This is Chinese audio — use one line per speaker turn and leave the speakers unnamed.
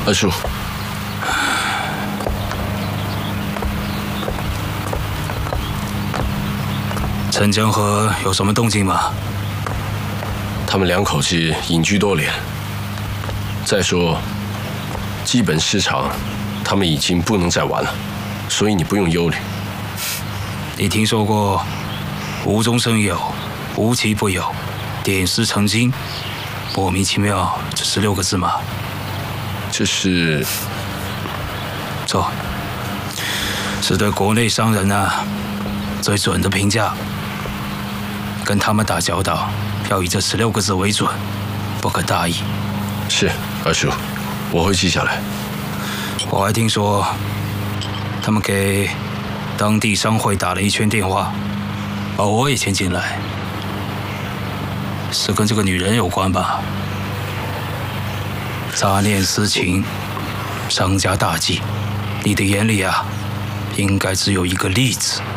二叔，
陈江河有什么动静吗？
他们两口子隐居多年。再说，基本市场他们已经不能再玩了，所以你不用忧虑。
你听说过“无中生有，无奇不有，点石成金”，莫名其妙这16个字吗？
这是
错，是对国内商人最准的评价。跟他们打交道，要以这16个字为准，不可大意。
是，二叔，我会记下来。
我还听说，他们给当地商会打了一圈电话，把我也牵进来，是跟这个女人有关吧？杂念私情，商家大忌，你的眼里应该只有一个利字。